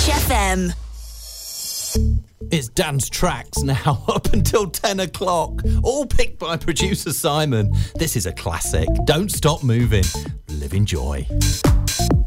FM. It's Dan's Tracks now, up until 10 o'clock. All picked by producer Simon. This is a classic. Don't stop moving. Live in joy.